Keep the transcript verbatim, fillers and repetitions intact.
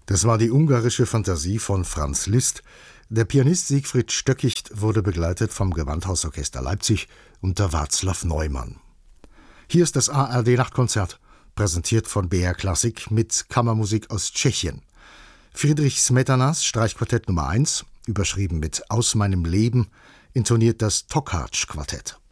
Das war die ungarische Fantasie von Franz Liszt. Der Pianist Siegfried Stöckicht wurde begleitet vom Gewandhausorchester Leipzig unter Václav Neumann. Hier ist das A R D-Nachtkonzert, präsentiert von B R Klassik mit Kammermusik aus Tschechien. Friedrich Smetanas Streichquartett Nummer eins, überschrieben mit Aus meinem Leben, intoniert das Tokarczq-Quartett.